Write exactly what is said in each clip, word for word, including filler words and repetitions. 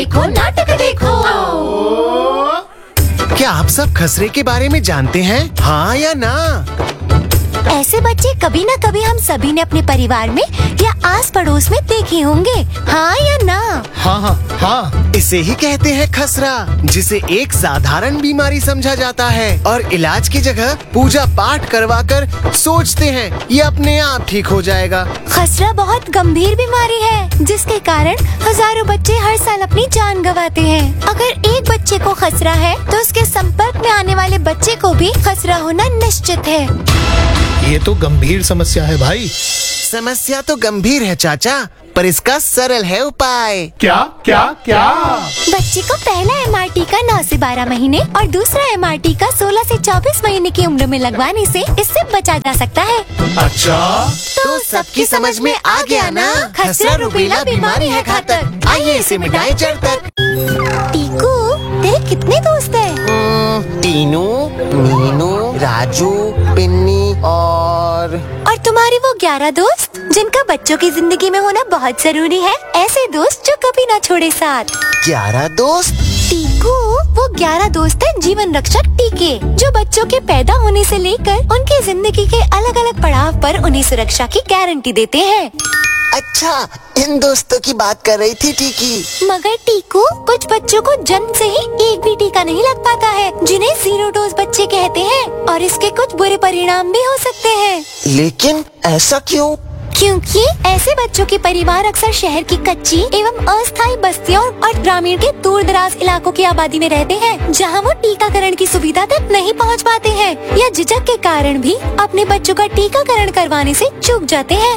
देखो नाटक देखो। क्या आप सब खसरे के बारे में जानते हैं, हाँ या ना? ऐसे बच्चे कभी न कभी हम सभी ने अपने परिवार में या आस पड़ोस में देखे होंगे, हाँ या ना? हाँ हाँ हाँ। इसे ही कहते हैं खसरा, जिसे एक साधारण बीमारी समझा जाता है और इलाज की जगह पूजा पाठ करवाकर सोचते हैं ये अपने आप ठीक हो जाएगा। खसरा बहुत गंभीर बीमारी है जिसके कारण हजारों बच्चे हर साल अपनी जान गंवाते हैं। अगर एक बच्चे को खसरा है तो उसके संपर्क में आने वाले बच्चे को भी खसरा होना निश्चित है। ये तो गंभीर समस्या है भाई। समस्या तो गंभीर है चाचा, पर इसका सरल है उपाय। क्या क्या क्या? बच्चे को पहला एम आर टीका नौ से बारह महीने और दूसरा एम आर टीका सोलह से चौबीस महीने की उम्र में लगवाने से इससे बचा जा सकता है। अच्छा, तो सबकी समझ में आ गया ना, खसरा रुबेला बीमारी है घातक। आइए इसे मिटाएं जड़ तक। टीकू, तेरे कितने दोस्त हैं? टीनू, मीनू, राजू, पिन्नी और और तुम्हारे वो ग्यारह दोस्त जिनका बच्चों की जिंदगी में होना बहुत जरूरी है, ऐसे दोस्त जो कभी ना छोड़े साथ। ग्यारह दोस्त? टीकू, वो ग्यारह दोस्त हैं जीवन रक्षक टीके, जो बच्चों के पैदा होने से लेकर उनकी जिंदगी के अलग अलग पड़ाव पर उन्हें सुरक्षा की गारंटी देते हैं। अच्छा, इन दोस्तों की बात कर रही थी टीकी। मगर टीकू, कुछ बच्चों को जन्म से ही एक भी टीका नहीं लग पाता है, जिन्हें जीरो डोज बच्चे कहते हैं, और इसके कुछ बुरे परिणाम भी हो सकते हैं। लेकिन ऐसा क्यों? क्योंकि ऐसे बच्चों के परिवार अक्सर शहर की कच्ची एवं अस्थायी बस्तियों और ग्रामीण के दूर दराज इलाकों की आबादी में रहते हैं, जहां वो टीकाकरण की सुविधा तक नहीं पहुंच पाते हैं या झिझक के कारण भी अपने बच्चों का टीकाकरण करवाने से चूक जाते हैं।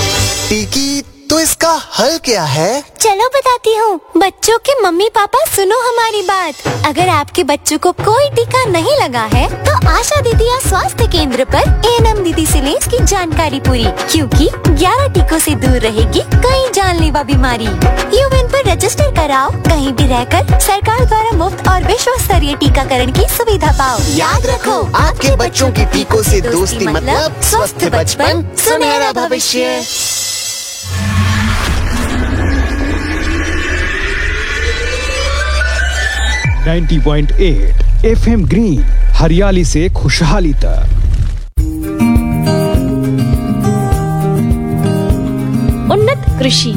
टीकी, तो इसका हल क्या है? चलो बताती हूँ। बच्चों के मम्मी पापा सुनो हमारी बात। अगर आपके बच्चों को कोई टीका नहीं लगा है तो आशा दीदी या स्वास्थ्य केंद्र पर ए एन एम दीदी से लें इसकी जानकारी पूरी, क्योंकि ग्यारह टीकों से दूर रहेगी कई जानलेवा बीमारी। यूविन पर रजिस्टर कराओ, कहीं भी रहकर सरकार द्वारा मुफ्त और विश्व स्तरीय टीकाकरण की सुविधा पाओ। याद रखो, आपके बच्चों की टीकों से दोस्ती मतलब स्वस्थ बचपन, सुनहरा भविष्य। नब्बे पॉइंट आठ एफ एम ग्रीन, हरियाली से खुशहाली तक। उन्नत कृषि।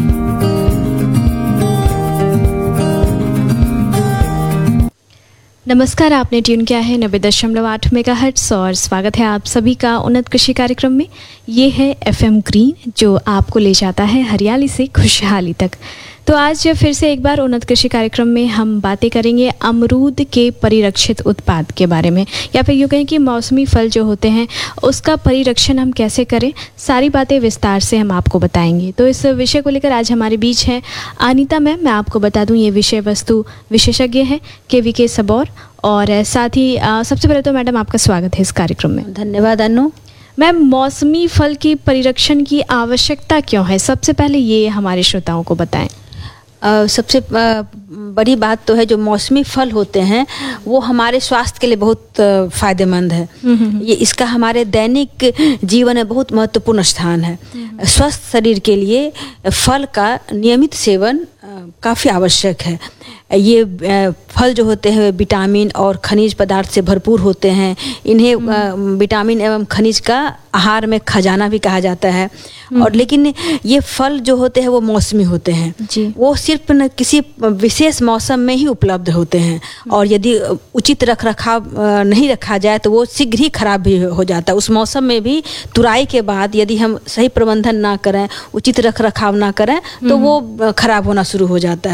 नमस्कार, आपने ट्यून किया है नब्बे दशमलव आठ मेगाहर्ट्ज और स्वागत है आप सभी का उन्नत कृषि कार्यक्रम में। ये है एफ एम ग्रीन, जो आपको ले जाता है हरियाली से खुशहाली तक। तो आज फिर से एक बार उन्नत कृषि कार्यक्रम में हम बातें करेंगे अमरूद के परिरक्षित उत्पाद के बारे में, या फिर यूँ कहें कि मौसमी फल जो होते हैं उसका परिरक्षण हम कैसे करें, सारी बातें विस्तार से हम आपको बताएंगे। तो इस विषय को लेकर आज हमारे बीच हैं अनीता मैम। मैं आपको बता दूं ये विषय वस्तु विशेषज्ञ हैं के वी के सबौर, और साथ ही आ, सबसे पहले तो मैडम आपका स्वागत है इस कार्यक्रम में। धन्यवाद अनु। मैम, मौसमी फल की परिरक्षण की आवश्यकता क्यों है, सबसे पहले ये हमारे श्रोताओं को बताएं। Uh, सबसे uh, बड़ी बात तो है जो मौसमी फल होते हैं वो हमारे स्वास्थ्य के लिए बहुत uh, फायदेमंद है। ये इसका हमारे दैनिक जीवन में बहुत महत्वपूर्ण स्थान है। स्वस्थ शरीर के लिए फल का नियमित सेवन uh, काफ़ी आवश्यक है। ये uh, फल जो होते हैं विटामिन और खनिज पदार्थ से भरपूर होते हैं। इन्हें uh, विटामिन एवं खनिज का आहार में खजाना भी कहा जाता है। और लेकिन ये फल जो होते हैं वो मौसमी होते हैं, वो सिर्फ न किसी विशेष मौसम में ही उपलब्ध होते हैं, और यदि उचित रख रखाव नहीं रखा जाए तो वो शीघ्र ही खराब भी हो जाता है। उस मौसम में भी तुराई के बाद यदि हम सही प्रबंधन ना करें, उचित रख रखाव ना करें तो वो खराब होना शुरू हो जाता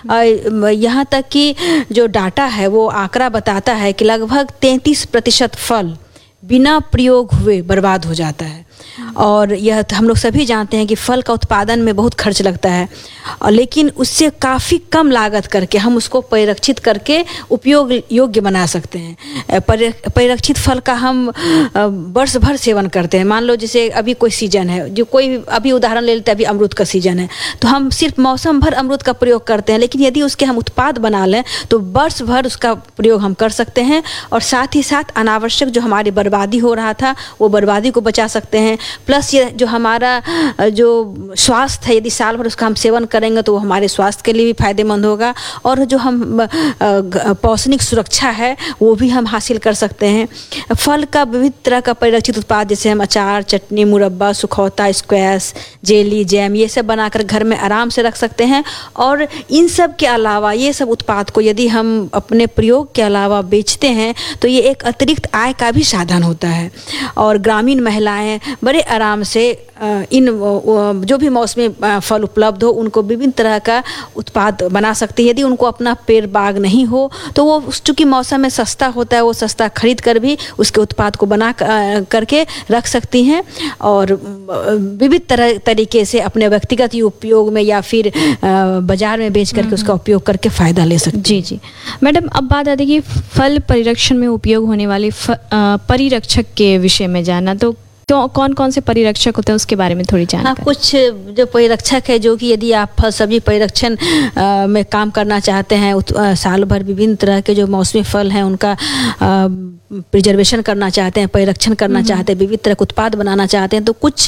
है। यहाँ तक कि जो डाटा है वो आंकड़ा बताता है कि लगभग तैंतीस प्रतिशत फल बिना प्रयोग हुए बर्बाद हो जाता है। और यह हम लोग सभी जानते हैं कि फल का उत्पादन में बहुत खर्च लगता है, और लेकिन उससे काफ़ी कम लागत करके हम उसको परिरक्षित करके उपयोग योग्य बना सकते हैं। परिरक्षित फल का हम वर्ष भर सेवन करते हैं। मान लो जैसे अभी कोई सीजन है, जो कोई अभी उदाहरण ले लेते हैं, अभी अमरूद का सीजन है, तो हम सिर्फ मौसम भर अमरूद का प्रयोग करते हैं, लेकिन यदि उसके हम उत्पाद बना लें तो वर्ष भर उसका प्रयोग हम कर सकते हैं, और साथ ही साथ अनावश्यक जो हमारी बर्बादी हो रहा था वो बर्बादी को बचा सकते हैं। प्लस ये जो हमारा जो स्वास्थ्य है, यदि साल भर उसका हम सेवन करेंगे तो वो हमारे स्वास्थ्य के लिए भी फायदेमंद होगा, और जो हम पौष्टिक सुरक्षा है वो भी हम हासिल कर सकते हैं। फल का विविध तरह का परिरक्षित उत्पाद, जैसे हम अचार, चटनी, मुरब्बा, सुखौता, स्क्वैश, जेली, जैम, ये सब बनाकर घर में आराम से रख सकते हैं। और इन सब के अलावा ये सब उत्पाद को यदि हम अपने प्रयोग के अलावा बेचते हैं तो ये एक अतिरिक्त आय का भी साधन होता है, और ग्रामीण महिलाएं बड़े आराम से इन जो भी मौसमी फल उपलब्ध हो उनको विभिन्न तरह का उत्पाद बना सकती है। यदि उनको अपना पेड़ बाग नहीं हो तो वो चूँकि मौसम में सस्ता होता है, वो सस्ता खरीद कर भी उसके उत्पाद को बना करके रख सकती हैं, और विविध तरह तरीके से अपने व्यक्तिगत उपयोग में या फिर बाजार में बेच करके उसका उपयोग करके फ़ायदा ले सकती हैं। जी जी मैडम, अब बात आती है कि फल परिरक्षण में उपयोग होने वाले परिरक्षक के विषय में जानना, तो तो कौन कौन से परिरक्षक होते हैं उसके बारे में थोड़ी जानकारी। हाँ, कुछ जो परिरक्षक है, जो कि यदि आप फल सब्जी परिरक्षण में काम करना चाहते हैं, आ, साल भर विभिन्न तरह के जो मौसमी फल हैं उनका प्रिजर्वेशन करना चाहते हैं, परिरक्षण करना चाहते हैं, विविध तरह के उत्पाद बनाना चाहते हैं, तो कुछ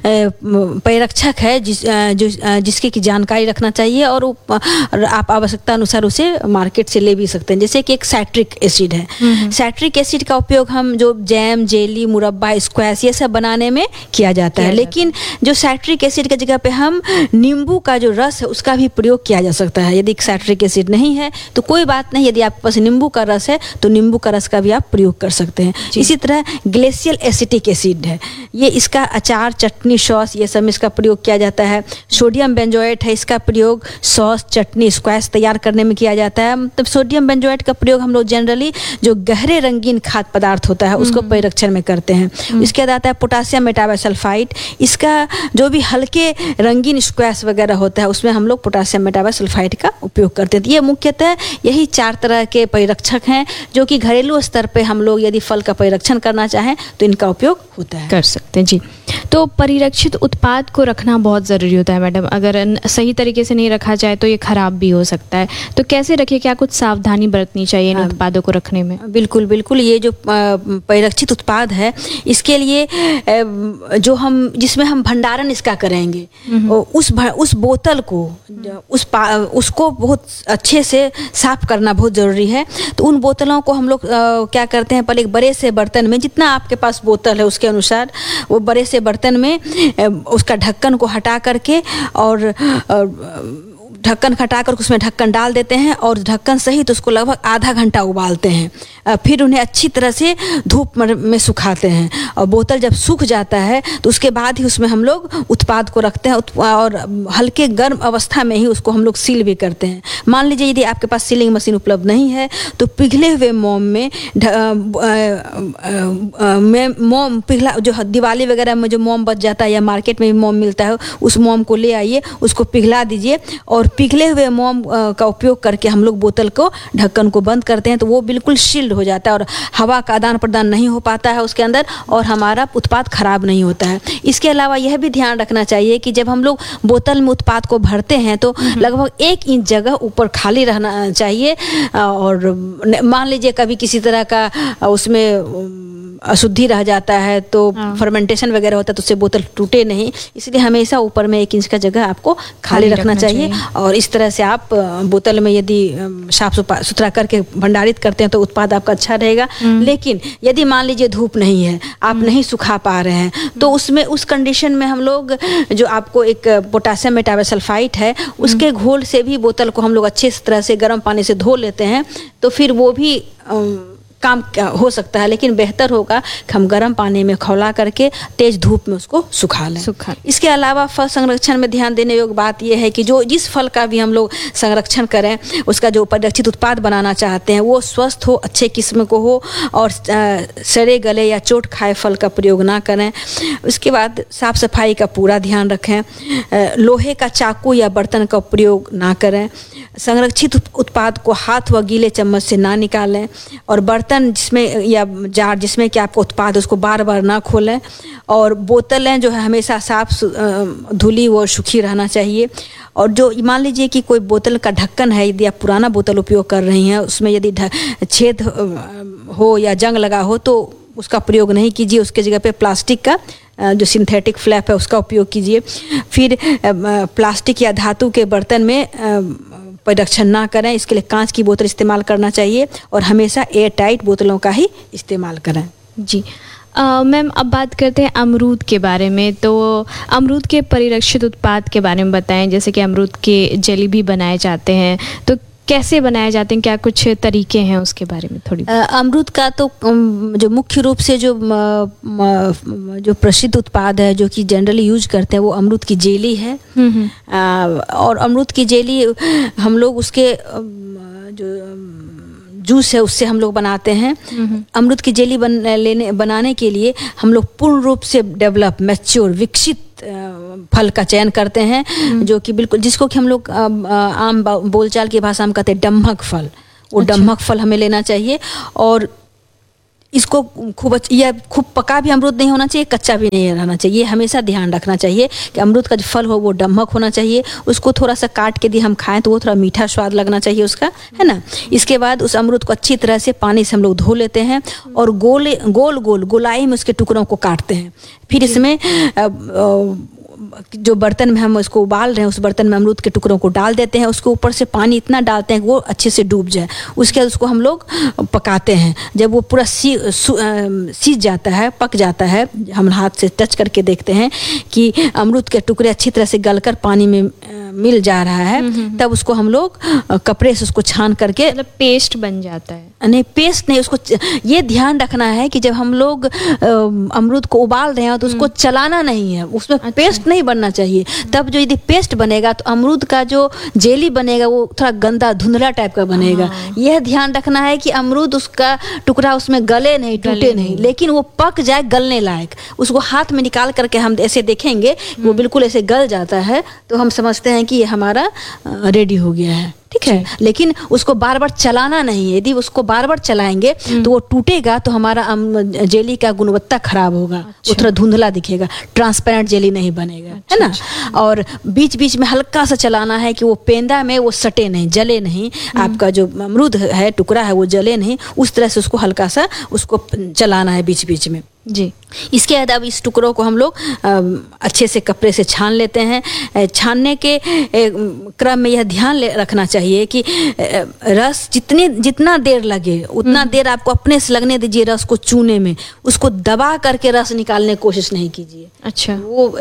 परिरक्षक है जिस जो जिसकी की जानकारी रखना चाहिए, और आप आवश्यकता अनुसार उसे मार्केट से ले भी सकते हैं। जैसे कि एक साइट्रिक एसिड है। साइट्रिक एसिड का उपयोग हम जो जैम, जेली, मुरब्बा, स्क्वैश ये सब बनाने में किया जाता है, लेकिन जो साइट्रिक एसिड की जगह पे हम नींबू का जो रस है उसका भी प्रयोग किया जा सकता है। यदि साइट्रिक एसिड नहीं है तो कोई बात नहीं, यदि आपके पास नींबू का रस है तो नींबू का रस का भी आप प्रयोग कर सकते हैं। इसी तरह ग्लेशियल एसिटिक एसिड है, ये इसका अचार, चटनी, सॉस ये सब में इसका प्रयोग किया जाता है। सोडियम बेंजोएट है, इसका प्रयोग सॉस, चटनी, स्क्वैश तैयार करने में किया जाता है। मतलब सोडियम बेंजोएट का प्रयोग हम लोग जनरली जो गहरे रंगीन खाद्य पदार्थ होता है उसको परिरक्षण में करते हैं। इसके बाद आता है पोटासियम मेटाबाइसल्फाइड, इसका जो भी हल्के रंगीन स्क्वैश वगैरह होता है उसमें हम लोग पोटासियम मेटाबाइसल्फाइड का उपयोग करते हैं। ये मुख्यतः यही चार तरह के परिरक्षक हैं जो कि घरेलू स्तर पे हम लोग यदि फल का परिरक्षण करना चाहें तो इनका उपयोग होता है, कर सकते हैं। जी, तो परिरक्षित उत्पाद को रखना बहुत ज़रूरी होता है मैडम, अगर सही तरीके से नहीं रखा जाए तो ये खराब भी हो सकता है, तो कैसे रखें, क्या कुछ सावधानी बरतनी चाहिए इन उत्पादों को रखने में? बिल्कुल बिल्कुल, ये जो परिरक्षित उत्पाद है इसके लिए जो हम जिसमें हम भंडारण इसका करेंगे उस उस बोतल को उस उसको बहुत अच्छे से साफ करना बहुत ज़रूरी है। तो उन बोतलों को हम लोग क्या करते हैं, पहले एक बड़े से बर्तन में, जितना आपके पास बोतल है उसके अनुसार वो बड़े से बर्तन में उसका ढक्कन को हटा करके और ढक्कन हटा कर उसमें ढक्कन डाल देते हैं और ढक्कन सहित उसको लगभग आधा घंटा उबालते हैं। फिर उन्हें अच्छी तरह से धूप में सुखाते हैं और बोतल जब सूख जाता है तो उसके बाद ही उसमें हम लोग उत्पाद को रखते हैं और हल्के गर्म अवस्था में ही उसको हम लोग सील भी करते हैं। मान लीजिए यदि आपके पास सीलिंग मशीन उपलब्ध नहीं है तो पिघले हुए मोम में मोम पिघला जो दिवाली वगैरह में जो मोम बच जाता है या मार्केट में भी मोम मिलता है उस मोम को ले आइए, उसको पिघला दीजिए और पिघले हुए मोम का उपयोग करके हम लोग बोतल को ढक्कन को बंद करते हैं तो वो बिल्कुल शील्ड हो जाता है और हवा का आदान प्रदान नहीं हो पाता है उसके अंदर और हमारा उत्पाद खराब नहीं होता है। इसके अलावा यह भी ध्यान रखना चाहिए कि जब हम लोग बोतल में उत्पाद को भरते हैं तो लगभग एक इंच जगह ऊपर खाली रहना चाहिए और मान लीजिए कभी किसी तरह का उसमें अशुद्धि रह जाता है तो फर्मेंटेशन वगैरह होता है तो उससे बोतल टूटे नहीं, इसलिए हमेशा ऊपर में एक इंच का जगह आपको खाली रखना चाहिए और इस तरह से आप बोतल में यदि साफ सुथरा करके भंडारित करते हैं तो उत्पाद आपका अच्छा रहेगा। लेकिन यदि मान लीजिए धूप नहीं है, आप नहीं सुखा पा रहे हैं तो उसमें उस कंडीशन में हम लोग जो आपको एक पोटासियम मेटाबाइसल्फाइड है उसके घोल से भी बोतल को हम लोग अच्छे तरह से गर्म पानी से धो लेते हैं तो फिर वो भी काम हो सकता है, लेकिन बेहतर होगा कि हम गर्म पानी में खौला करके तेज धूप में उसको सुखा लें। सुखा इसके अलावा फल संरक्षण में ध्यान देने योग्य बात यह है कि जो जिस फल का भी हम लोग संरक्षण करें उसका जो परिरक्षित उत्पाद बनाना चाहते हैं वो स्वस्थ हो, अच्छे किस्म को हो और सड़े गले या चोट खाए फल का प्रयोग ना करें। उसके बाद साफ सफाई का पूरा ध्यान रखें, लोहे का चाकू या बर्तन का प्रयोग ना करें, संरक्षित उत्पाद को हाथ व गीले चम्मच से ना निकालें और बर्तन जिसमें या जार जिसमें कि आपको उत्पाद उसको बार बार ना खोलें और बोतलें जो है हमेशा साफ धुली व सूखी रहना चाहिए। और जो मान लीजिए कि कोई बोतल का ढक्कन है, यदि आप पुराना बोतल उपयोग कर रही हैं उसमें यदि छेद हो या जंग लगा हो तो उसका प्रयोग नहीं कीजिए, उसके जगह पे प्लास्टिक का जो सिंथेटिक फ्लैप है उसका उपयोग कीजिए। फिर प्लास्टिक या धातु के बर्तन में परिरक्षण ना करें, इसके लिए कांच की बोतल इस्तेमाल करना चाहिए और हमेशा एयर टाइट बोतलों का ही इस्तेमाल करें। जी मैम, अब बात करते हैं अमरूद के बारे में। तो अमरूद के परिरक्षित उत्पाद के बारे में बताएं, जैसे कि अमरूद के जेली भी बनाए जाते हैं, तो कैसे बनाए जाते हैं, क्या कुछ तरीके हैं उसके बारे में थोड़ी? अमरूद का तो जो मुख्य रूप से जो जो प्रसिद्ध उत्पाद है जो कि जनरली यूज करते हैं वो अमरूद की जेली है। आ, और अमरूद की जेली हम लोग उसके जो जूस है उससे हम लोग बनाते हैं। अमरूद की जेली बन, लेने बनाने के लिए हम लोग पूर्ण रूप से डेवलप मैच्योर विकसित फल का चयन करते हैं, जो कि बिल्कुल जिसको कि हम लोग आम बोलचाल की भाषा में कहते हैं डम्भक फल। वो अच्छा। डम्भक फल हमें लेना चाहिए और इसको खूब यह खूब पका भी अमरूद नहीं होना चाहिए, कच्चा भी नहीं रहना चाहिए। हमेशा ध्यान रखना चाहिए कि अमरूद का जो फल हो वो डम्भक होना चाहिए। उसको थोड़ा सा काट के दी हम खाएं तो वो थोड़ा मीठा स्वाद लगना चाहिए उसका, है ना। इसके बाद उस अमरूद को अच्छी तरह से पानी से हम लोग धो लेते हैं और गोल गोल गोल गोलाई में उसके टुकड़ों को काटते हैं। फिर इसमें आ, आ, जो बर्तन में हम उसको उबाल रहे हैं उस बर्तन में अमरूद के टुकड़ों को डाल देते हैं। उसके ऊपर से पानी इतना डालते हैं कि वो अच्छे से डूब जाए। उसके बाद उसको हम लोग पकाते हैं। जब वो पूरा सी सीज जाता है, पक जाता है, हम हाथ से टच करके देखते हैं कि अमरूद के टुकड़े अच्छी तरह से गलकर पानी में मिल जा रहा है, तब उसको हम लोग कपड़े से उसको छान करके, मतलब पेस्ट बन जाता है। नहीं, पेस्ट नहीं, उसको ये ध्यान रखना है कि जब हम लोग अमरूद को उबाल रहे हैं तो उसको चलाना नहीं है, उसमें अच्छा। पेस्ट नहीं बनना चाहिए। तब जो यदि पेस्ट बनेगा तो अमरूद का जो जेली बनेगा वो थोड़ा गंदा धुंधला टाइप का बनेगा। हाँ। यह ध्यान रखना है कि अमरूद उसका टुकड़ा उसमें गले नहीं, टूटे नहीं, नहीं, लेकिन वो पक जाए गलने लायक। उसको हाथ में निकाल करके हम ऐसे देखेंगे वो बिल्कुल ऐसे गल जाता है तो हम समझते हैं कि ये हमारा रेडी हो गया है, ठीक है। लेकिन उसको बार बार चलाना नहीं है। यदि उसको बार बार चलाएंगे तो वो टूटेगा तो हमारा जेली का गुणवत्ता खराब होगा। अच्छा। वो थोड़ा धुंधला दिखेगा, ट्रांसपेरेंट जेली नहीं बनेगा। अच्छा, है ना। अच्छा। और बीच बीच में हल्का सा चलाना है कि वो पेंदा में वो सटे नहीं, जले नहीं। आपका जो अमरूद है टुकड़ा है वो जले नहीं, उस तरह से उसको हल्का सा उसको चलाना है बीच बीच में। जी। इसके बाद अब इस टुकड़ों को हम लोग अच्छे से कपड़े से छान लेते हैं। छानने के क्रम में यह ध्यान रखना चाहिए कि रस जितने जितना देर लगे उतना देर आपको अपने से लगने दीजिए रस को चूने में। उसको दबा करके रस निकालने की कोशिश नहीं कीजिए। अच्छा। वो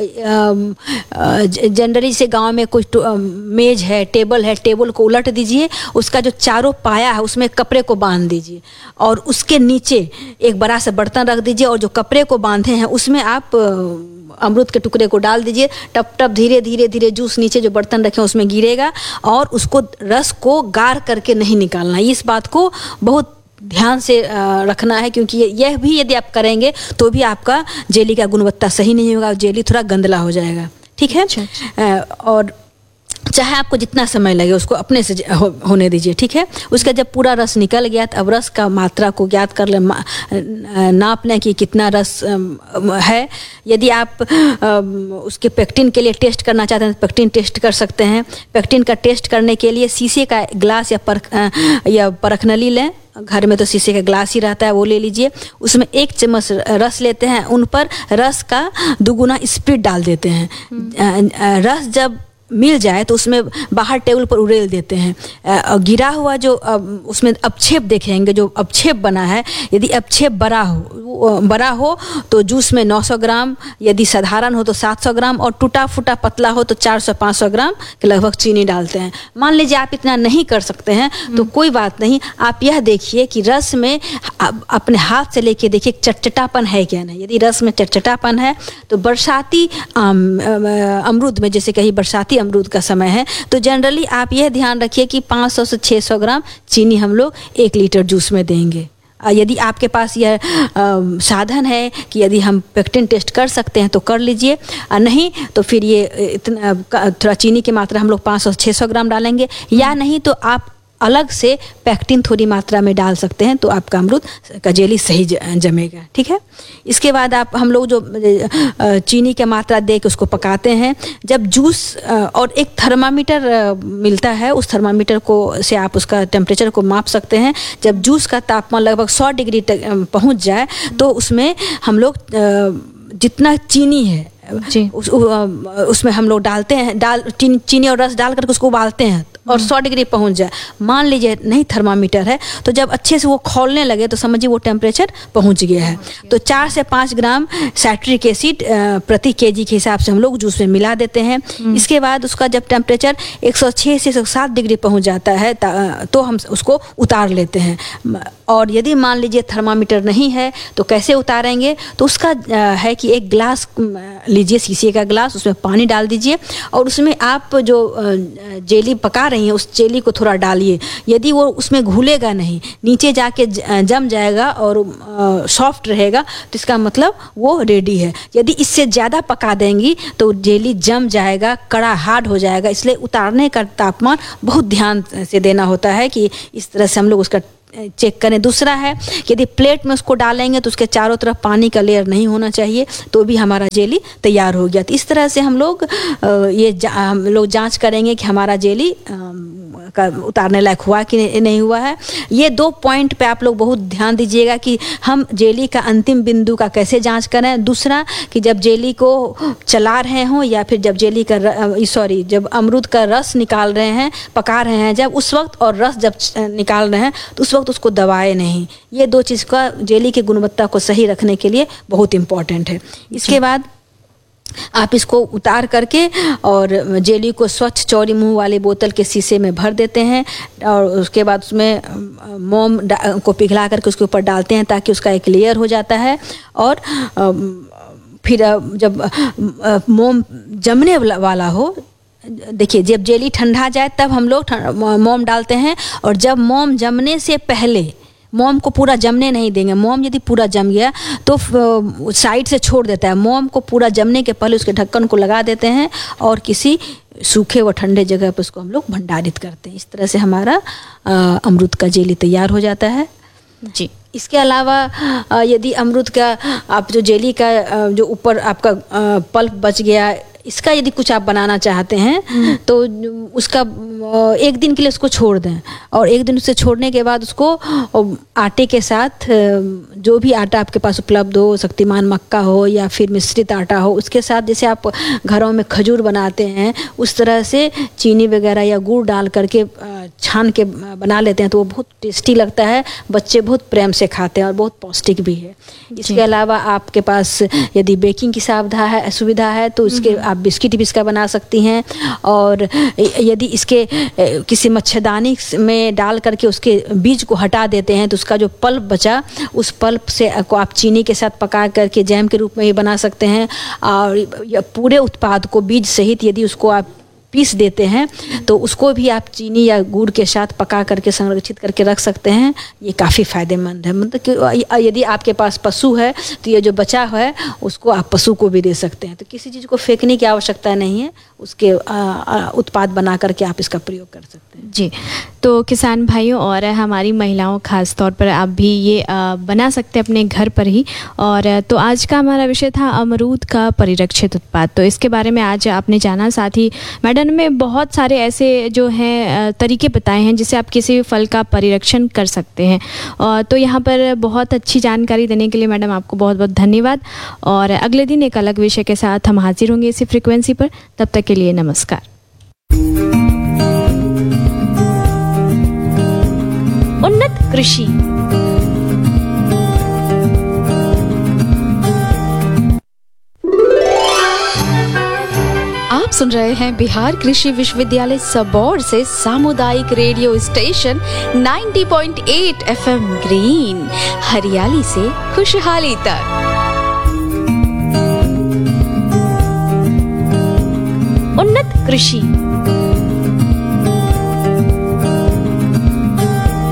जनरली से गांव में कोई मेज है, टेबल है, टेबल को उलट दीजिए, उसका जो चारों पाया है उसमें कपड़े को बांध दीजिए और उसके नीचे एक बड़ा सा बर्तन रख दीजिए और जो कपड़े को बांधे हैं उसमें आप अमरूद के टुकड़े को डाल दीजिए। टप टप धीरे धीरे धीरे जूस नीचे जो बर्तन रखे उसमें गिरेगा और उसको रस को गार करके नहीं निकालना। इस बात को बहुत ध्यान से रखना है, क्योंकि यह भी यदि आप करेंगे तो भी आपका जेली का गुणवत्ता सही नहीं होगा, जेली थोड़ा गंदला हो जाएगा, ठीक है। अच्छा। और चाहे आपको जितना समय लगे उसको अपने से हो, होने दीजिए, ठीक है। उसका जब पूरा रस निकल गया तो अब रस का मात्रा को ज्ञात कर ले, नाप लें कि कितना रस है। यदि आप उसके पेक्टिन के लिए टेस्ट करना चाहते हैं तो पेक्टिन टेस्ट कर सकते हैं। पेक्टिन का टेस्ट करने के लिए शीशे का ग्लास या परख या परखनली लें। घर में तो शीशे का ग्लास ही रहता है, वो ले लीजिए। उसमें एक चम्मच रस लेते हैं, उन पर रस का दुगुना स्प्रिट डाल देते हैं। रस जब मिल जाए तो उसमें बाहर टेबल पर उड़ेल देते हैं। और गिरा हुआ जो उसमें अपक्षेप देखेंगे, जो अपक्षेप बना है, यदि अपक्षेप बड़ा हो बड़ा हो तो जूस में नौ सौ ग्राम, यदि साधारण हो तो सात सौ ग्राम और टूटा फूटा पतला हो तो चार सौ पाँच सौ ग्राम के लगभग चीनी डालते हैं। मान लीजिए आप इतना नहीं कर सकते हैं तो कोई बात नहीं, आप यह देखिए कि रस में अपने हाथ से लेके देखिए चटचटापन है क्या नहीं। यदि रस में चटचटापन है तो बरसाती अमरूद में, जैसे कहीं बरसाती अमरूद का समय है, तो जनरली आप यह ध्यान रखिए कि पाँच सौ से छह सौ ग्राम चीनी हम लोग एक लीटर जूस में देंगे। यदि आपके पास यह साधन है कि यदि हम पेक्टिन टेस्ट कर सकते हैं तो कर लीजिए, नहीं तो फिर ये इतना थोड़ा चीनी की मात्रा हम लोग पाँच सौ से छह सौ ग्राम डालेंगे। या नहीं तो आप अलग से पैक्टिन थोड़ी मात्रा में डाल सकते हैं, तो आपका अमरूद का जेली सही जमेगा। ठीक है, इसके बाद आप हम लोग जो चीनी की मात्रा दे के उसको पकाते हैं। जब जूस और एक थर्मामीटर मिलता है, उस थर्मामीटर को से आप उसका टेम्परेचर को माप सकते हैं। जब जूस का तापमान लगभग सौ डिग्री तक पहुंच जाए तो उसमें हम लोग जितना चीनी है जी उस, उसमें हम लोग डालते हैं, डाल चीनी चीनी और रस डाल करके उसको उबालते हैं और सौ डिग्री पहुंच जाए। मान लीजिए नहीं थर्मामीटर है, तो जब अच्छे से वो खौलने लगे तो समझिए वो टेम्परेचर पहुंच गया है। तो चार से पाँच ग्राम साइट्रिक एसिड प्रति केजी के हिसाब से हम लोग जूस में मिला देते हैं। इसके बाद उसका जब टेम्परेचर एक सौ छह से एक सौ सात डिग्री पहुंच जाता है तो हम उसको उतार लेते हैं। और यदि मान लीजिए थर्मामीटर नहीं है तो कैसे उतारेंगे, तो उसका है कि एक गिलास लीजिए, शीशे का गिलास, उसमें पानी डाल दीजिए और उसमें आप जो जेली पका रही हैं उस जेली को थोड़ा डालिए। यदि वो उसमें घुलेगा नहीं, नीचे जाके जम जाएगा और सॉफ्ट रहेगा तो इसका मतलब वो रेडी है। यदि इससे ज़्यादा पका देंगी तो जेली जम जाएगा, कड़ा हार्ड हो जाएगा। इसलिए उतारने का तापमान बहुत ध्यान से देना होता है कि इस तरह से हम लोग उसका चेक करें। दूसरा है यदि प्लेट में उसको डालेंगे तो उसके चारों तरफ पानी का लेयर नहीं होना चाहिए, तो भी हमारा जेली तैयार हो गया। तो इस तरह से हम लोग ये हम लोग जांच करेंगे कि हमारा जेली का उतारने लायक हुआ कि नहीं हुआ है। ये दो पॉइंट पे आप लोग बहुत ध्यान दीजिएगा कि हम जेली का अंतिम बिंदु का कैसे जांच करें। दूसरा कि जब जेली को चला रहे हों या फिर जब जेली का सॉरी जब अमरूद का रस निकाल रहे हैं, पका रहे हैं जब उस वक्त, और रस जब निकाल रहे हैं तो उस वक्त उसको दबाए नहीं। ये दो चीज़ का जेली की गुणवत्ता को सही रखने के लिए बहुत इम्पोर्टेंट है। इसके बाद आप इसको उतार करके और जेली को स्वच्छ चौड़ी मुंह वाले बोतल के शीशे में भर देते हैं और उसके बाद उसमें मोम को पिघला करके उसके ऊपर डालते हैं ताकि उसका एक लेयर हो जाता है। और फिर जब मोम जमने वाला हो, देखिए जब जेली ठंडा जाए तब हम लोग मोम डालते हैं, और जब मोम जमने से पहले, मोम को पूरा जमने नहीं देंगे। मोम यदि पूरा जम गया तो साइड से छोड़ देता है। मोम को पूरा जमने के पहले उसके ढक्कन को लगा देते हैं और किसी सूखे व ठंडे जगह पर उसको हम लोग भंडारित करते हैं। इस तरह से हमारा अमरूद का जेली तैयार हो जाता है जी। इसके अलावा यदि अमरूद का आप जो जेली का जो ऊपर आपका पल्प बच गया, इसका यदि कुछ आप बनाना चाहते हैं तो उसका एक दिन के लिए उसको छोड़ दें, और एक दिन उसे छोड़ने के बाद उसको आटे के साथ, जो भी आटा आपके पास उपलब्ध हो, शक्तिमान मक्का हो या फिर मिश्रित आटा हो, उसके साथ जैसे आप घरों में खजूर बनाते हैं उस तरह से चीनी वगैरह या गुड़ डाल करके छान के बना लेते हैं तो वो बहुत टेस्टी लगता है। बच्चे बहुत प्रेम से खाते हैं और बहुत पौष्टिक भी है। इसके अलावा आपके पास यदि बेकिंग की सुविधा है सुविधा है तो इसके आप बिस्किट भी इसका बना सकती हैं। और यदि इसके किसी मच्छरदानी में डाल करके उसके बीज को हटा देते हैं तो उसका जो पल्प बचा, उस पल्प से को आप चीनी के साथ पका करके जैम के रूप में भी बना सकते हैं। और पूरे उत्पाद को बीज सहित यदि उसको आप पीस देते हैं तो उसको भी आप चीनी या गुड़ के साथ पका करके संरक्षित करके रख सकते हैं। ये काफ़ी फ़ायदेमंद है। मतलब कि यदि आपके पास पशु है तो ये जो बचा है उसको आप पशु को भी दे सकते हैं। तो किसी चीज़ को फेंकने की आवश्यकता नहीं है, उसके उत्पाद बना करके आप इसका प्रयोग कर सकते हैं जी। तो किसान भाइयों और हमारी महिलाओं खास तौर पर आप भी ये बना सकते हैं अपने घर पर ही। और तो आज का हमारा विषय था अमरूद का परिरक्षित उत्पाद। तो इसके बारे में आज आपने जाना, साथ ही मैडम में बहुत सारे ऐसे जो हैं तरीके बताए हैं जिससे आप किसी भी फल का परिरक्षण कर सकते हैं। और तो यहाँ पर बहुत अच्छी जानकारी देने के लिए मैडम आपको बहुत बहुत धन्यवाद। और अगले दिन एक अलग विषय के साथ हम हाजिर होंगे इसी फ्रीक्वेंसी पर। तब तक के लिए नमस्कार। उन्नत कृषि। आप सुन रहे हैं बिहार कृषि विश्वविद्यालय सबौर से सामुदायिक रेडियो स्टेशन नब्बे पॉइंट आठ एफएम ग्रीन, हरियाली से खुशहाली तक। उन्नत कृषि।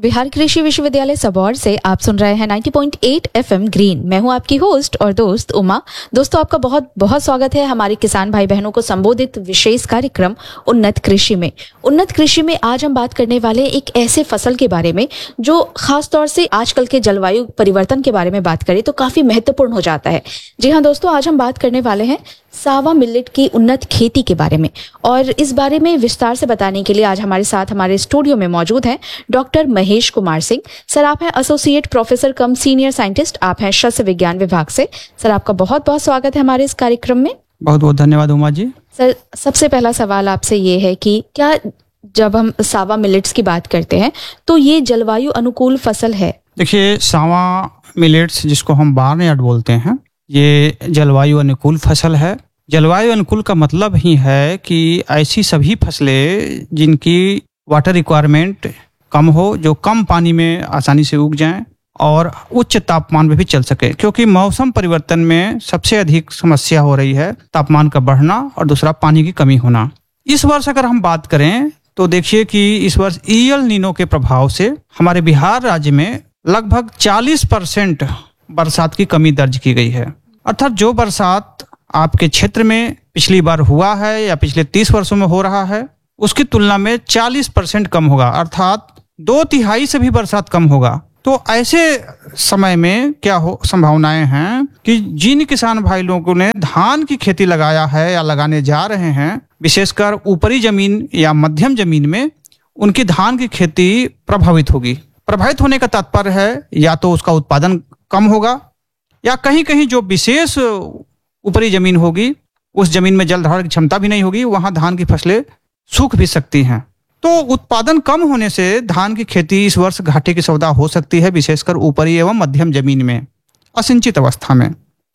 बिहार कृषि विश्वविद्यालय सबौर से आप सुन रहे हैं नब्बे पॉइंट आठ एफएम ग्रीन। मैं हूं आपकी होस्ट और दोस्त उमा। दोस्तों, आपका बहुत बहुत स्वागत है हमारे किसान भाई बहनों को संबोधित विशेष कार्यक्रम उन्नत कृषि में। उन्नत कृषि में आज हम बात करने वाले एक ऐसे फसल के बारे में जो खास तौर से आजकल के जलवायु परिवर्तन के बारे में बात करें तो काफी महत्वपूर्ण हो जाता है। जी हाँ दोस्तों, आज हम बात करने वाले हैं सावा मिलेट की उन्नत खेती के बारे में, और इस बारे में विस्तार से बताने के लिए आज हमारे साथ हमारे स्टूडियो में मौजूद हैं डॉक्टर महेश कुमार सिंह। सर, आप हैं एसोसिएट प्रोफेसर कम सीनियर साइंटिस्ट, आप हैं शस्य विज्ञान विभाग से। सर, आपका बहुत बहुत स्वागत है हमारे इस कार्यक्रम में। बहुत बहुत धन्यवाद उमा जी। सर, सबसे पहला सवाल आपसे ये है कि क्या जब हम सावा मिलेट्स की बात करते हैं तो ये जलवायु अनुकूल फसल है? देखिए, सावा मिलेट्स जिसको हम बार्नयार्ड बोलते हैं, ये जलवायु अनुकूल फसल है। जलवायु अनुकूल का मतलब ही है कि ऐसी सभी फसलें जिनकी वाटर रिक्वायरमेंट कम हो, जो कम पानी में आसानी से उग जाएं और उच्च तापमान में भी चल सके, क्योंकि मौसम परिवर्तन में सबसे अधिक समस्या हो रही है तापमान का बढ़ना और दूसरा पानी की कमी होना। इस वर्ष अगर हम बात करें तो देखिए कि इस वर्ष ईएल नीनो के प्रभाव से हमारे बिहार राज्य में लगभग चालीस परसेंट बरसात की कमी दर्ज की गई है। अर्थात जो बरसात आपके क्षेत्र में पिछली बार हुआ है या पिछले तीस वर्षों में हो रहा है उसकी तुलना में चालीस परसेंट कम होगा, अर्थात दो तिहाई से भी बरसात कम होगा। तो ऐसे समय में क्या हो संभावनाएं हैं कि जिन किसान भाई लोगों ने धान की खेती लगाया है या लगाने जा रहे हैं, विशेषकर ऊपरी जमीन या मध्यम जमीन में, उनकी धान की खेती प्रभावित होगी। प्रभावित होने का तात्पर्य है या तो उसका उत्पादन कम होगा या कहीं कहीं जो विशेष ऊपरी जमीन होगी उस जमीन में जल धारण की क्षमता भी नहीं होगी, वहां धान की फसलें सूख भी सकती हैं। तो उत्पादन कम होने से धान की खेती इस वर्ष घाटे की सौदा हो सकती है, विशेषकर ऊपरी एवं मध्यम जमीन में असिंचित अवस्था में।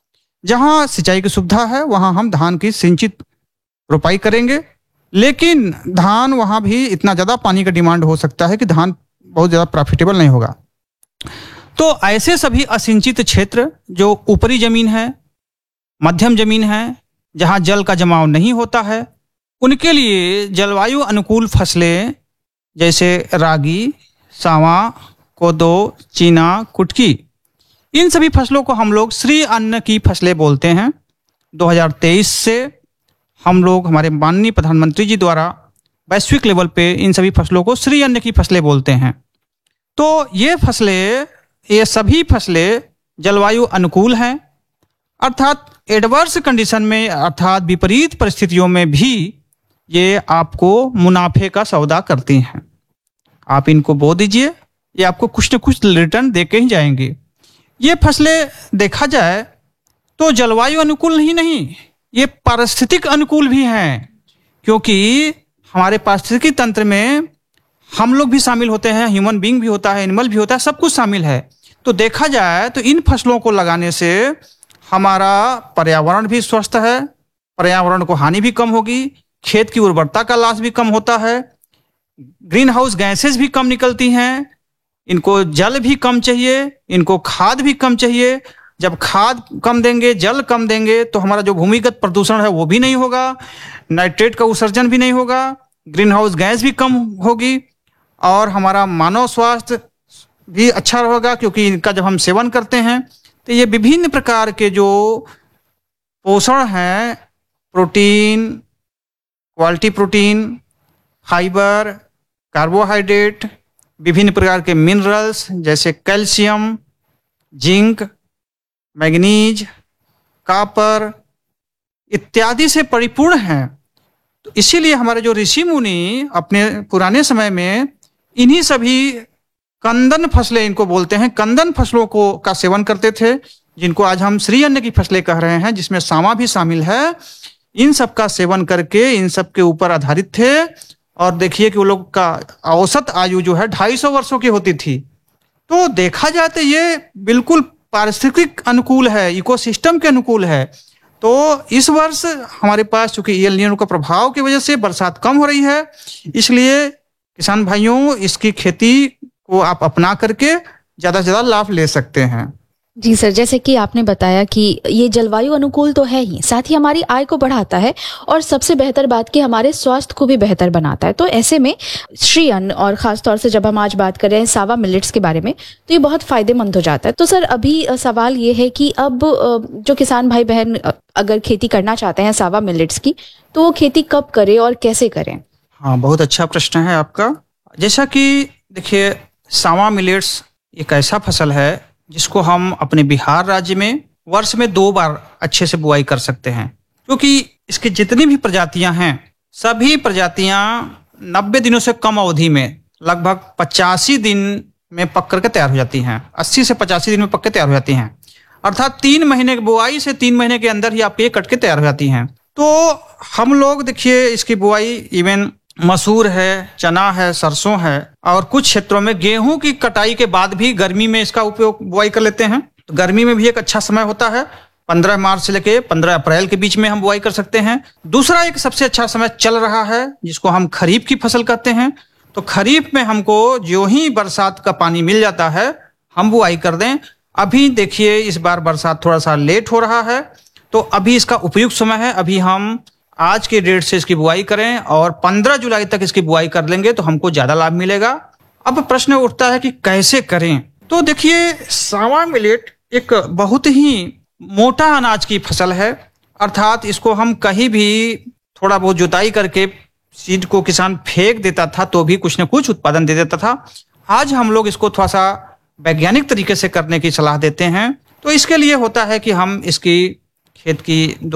जहां सिंचाई की सुविधा है वहां हम धान की सिंचित रोपाई करेंगे, लेकिन धान वहां भी इतना ज्यादा पानी का डिमांड हो सकता है कि धान बहुत ज्यादा प्रॉफिटेबल नहीं होगा। तो ऐसे सभी असिंचित क्षेत्र जो ऊपरी जमीन है, मध्यम जमीन है, जहां जल का जमाव नहीं होता है, उनके लिए जलवायु अनुकूल फसलें जैसे रागी, सावा, कोदो, चीना, कुटकी, इन सभी फसलों को हम लोग श्री अन्न की फसलें बोलते हैं। दो हज़ार तेईस से हम लोग, हमारे माननीय प्रधानमंत्री जी द्वारा वैश्विक लेवल पे इन सभी फसलों को श्री अन्न की फसलें बोलते हैं। तो ये फसलें, ये सभी फसलें जलवायु अनुकूल हैं, अर्थात एडवर्स कंडीशन में, अर्थात विपरीत परिस्थितियों में भी ये आपको मुनाफे का सौदा करती हैं। आप इनको बो दीजिए, ये आपको कुछ न कुछ रिटर्न दे के ही जाएंगे। ये फसलें देखा जाए तो जलवायु अनुकूल ही नहीं, ये पारिस्थितिक अनुकूल भी हैं, क्योंकि हमारे पारिस्थितिकी तंत्र में हम लोग भी शामिल होते हैं, ह्यूमन बीइंग भी होता है, एनिमल भी होता है, सब कुछ शामिल है। तो देखा जाए तो इन फसलों को लगाने से हमारा पर्यावरण भी स्वस्थ है, पर्यावरण को हानि भी कम होगी, खेत की उर्वरता का लॉस भी कम होता है, ग्रीन हाउस गैसेस भी कम निकलती हैं, इनको जल भी कम चाहिए, इनको खाद भी कम चाहिए। जब खाद कम देंगे, जल कम देंगे तो हमारा जो भूमिगत प्रदूषण है वो भी नहीं होगा, नाइट्रेट का उत्सर्जन भी नहीं होगा, ग्रीन हाउस गैस भी कम होगी और हमारा मानव स्वास्थ्य भी अच्छा होगा, क्योंकि इनका जब हम सेवन करते हैं तो ये विभिन्न प्रकार के जो पोषण हैं, protein, quality protein, fibre, carbohydrate, विभिन्न प्रकार के मिनरल्स जैसे कैल्शियम, जिंक, मैग्नीज, कॉपर इत्यादि से परिपूर्ण हैं। तो इसीलिए हमारे जो ऋषि मुनि अपने पुराने समय में इन्हीं सभी कंदन फसलें, इनको बोलते हैं, कंदन फसलों को का सेवन करते थे, जिनको आज हम श्री अन्न की फसलें कह रहे हैं, जिसमें सावा भी शामिल है। इन सब का सेवन करके इन सब के ऊपर आधारित थे और देखिए कि वो लोग का औसत आयु जो है ढाई सौ वर्षों की होती थी। तो देखा जाए तो ये बिल्कुल पारिस्थितिक अनुकूल है, इकोसिस्टम के अनुकूल है। तो इस वर्ष हमारे पास चूंकि एल नीनो का प्रभाव की वजह से बरसात कम हो रही है, इसलिए किसान भाइयों इसकी खेती को आप अपना करके ज्यादा से ज्यादा लाभ ले सकते हैं। जी सर, जैसे कि आपने बताया कि ये जलवायु अनुकूल तो है ही, साथ ही हमारी आय को बढ़ाता है और सबसे बेहतर बात कि हमारे स्वास्थ्य को भी बेहतर बनाता है। तो ऐसे में श्री अन्न, और खास तौर से जब हम आज बात कर रहे हैं सावा मिलेट्स के बारे में, तो ये बहुत फायदेमंद हो जाता है। तो सर अभी अ, सवाल ये है कि अब अ, जो किसान भाई बहन अ, अगर खेती करना चाहते हैं सावा मिलेट्स की, तो वो खेती कब करें और कैसे करें? हाँ, बहुत अच्छा प्रश्न है आपका। जैसा कि देखिए, सावा मिलेट्स एक ऐसा फसल है जिसको हम अपने बिहार राज्य में वर्ष में दो बार अच्छे से बुआई कर सकते हैं, क्योंकि इसकी जितनी भी प्रजातियां हैं, सभी प्रजातियां नब्बे दिनों से कम अवधि में लगभग पचासी दिन में पक करके तैयार हो जाती हैं। अस्सी से पचासी दिन में पक के तैयार हो जाती हैं, अर्थात तीन महीने की बुआई से तीन महीने के अंदर ही आपके ये कट के तैयार हो जाती हैं। तो हम लोग देखिए, इसकी बुआई इवन मसूर है, चना है, सरसों है, और कुछ क्षेत्रों में गेहूं की कटाई के बाद भी गर्मी में इसका उपयोग बुआई कर लेते हैं। तो गर्मी में भी एक अच्छा समय होता है, पंद्रह मार्च से लेके पंद्रह अप्रैल के बीच में हम बुआई कर सकते हैं। दूसरा एक सबसे अच्छा समय चल रहा है जिसको हम खरीफ की फसल कहते हैं। तो खरीफ में हमको जो ही बरसात का पानी मिल जाता है, हम बुआई कर दें। अभी देखिए, इस बार बरसात थोड़ा सा लेट हो रहा है, तो अभी इसका उपयुक्त समय है। अभी हम आज के डेट से इसकी बुआई करें और पंद्रह जुलाई तक इसकी बुआई कर लेंगे तो हमको ज्यादा लाभ मिलेगा। अब प्रश्न उठता है कि कैसे करें। तो देखिए, सावा मिलेट एक बहुत ही मोटा अनाज की फसल है, अर्थात इसको हम कहीं भी थोड़ा बहुत जुताई करके सीड को किसान फेंक देता था तो भी कुछ न कुछ उत्पादन दे देता था। आज हम लोग इसको थोड़ा सा वैज्ञानिक तरीके से करने की सलाह देते हैं। तो इसके लिए होता है कि हम इसकी खेत की